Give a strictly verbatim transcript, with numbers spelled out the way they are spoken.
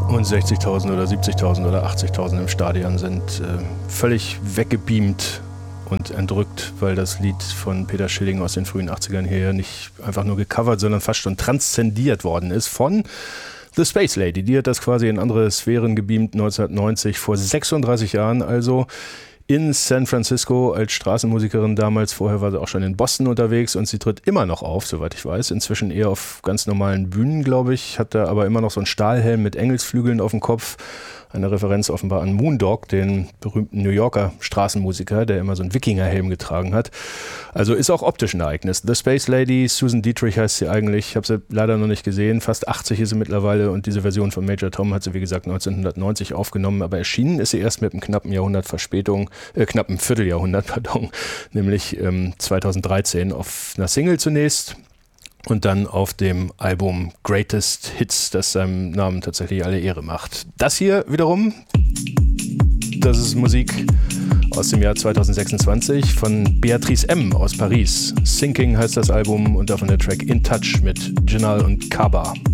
und sechzigtausend oder siebzigtausend oder achtzigtausend im Stadion sind äh, völlig weggebeamt und entrückt, weil das Lied von Peter Schilling aus den frühen achtzigern hier nicht einfach nur gecovert, sondern fast schon transzendiert worden ist von The Space Lady. Die hat das quasi in andere Sphären gebeamt, neunzehnhundertneunzig, vor sechsunddreißig Jahren also, in San Francisco als Straßenmusikerin damals. Vorher war sie auch schon in Boston unterwegs und sie tritt immer noch auf, soweit ich weiß. Inzwischen eher auf ganz normalen Bühnen, glaube ich. Hat da aber immer noch so einen Stahlhelm mit Engelsflügeln auf dem Kopf. Eine Referenz offenbar an Moondog, den berühmten New Yorker Straßenmusiker, der immer so einen Wikingerhelm getragen hat. Also ist auch optisch ein Ereignis. The Space Lady, Susan Dietrich heißt sie eigentlich. Ich habe sie leider noch nicht gesehen. Fast achtzig ist sie mittlerweile und diese Version von Major Tom hat sie, wie gesagt, neunzehnhundertneunzig aufgenommen. Aber erschienen ist sie erst mit einem knappen Jahrhundert Verspätung, äh, knappen Vierteljahrhundert, pardon, nämlich ähm, zweitausenddreizehn auf einer Single zunächst. Und dann auf dem Album Greatest Hits, das seinem Namen tatsächlich alle Ehre macht. Das hier wiederum, das ist Musik aus dem Jahr zweitausendsechsundzwanzig von Beatrice M. aus Paris. Sinking heißt das Album und davon der Track In Touch mit Jinal und Kaba.